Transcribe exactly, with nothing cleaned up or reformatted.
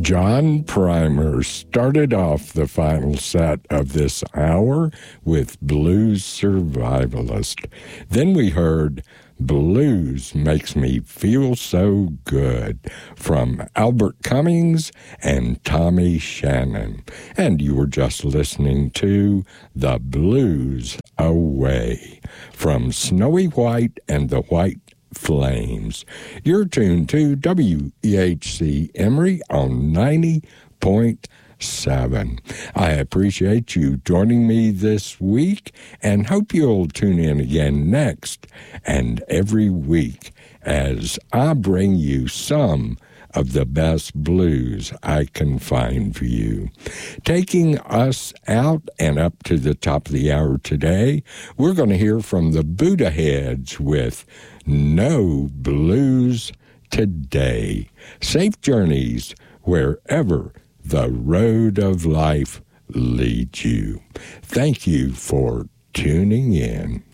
John Primer started off the final set of this hour with Blues Survivalist. Then we heard Blues Makes Me Feel So Good from Albert Cummings and Tommy Shannon. And you were just listening to The Blues Away from Snowy White and the White Flames. You're tuned to W E H C Emory on ninety point seven. I appreciate you joining me this week and hope you'll tune in again next and every week as I bring you some of the best blues I can find for you. Taking us out and up to the top of the hour today, we're going to hear from the Buddha Heads with No Blues Today. Safe journeys wherever the road of life leads you. Thank you for tuning in.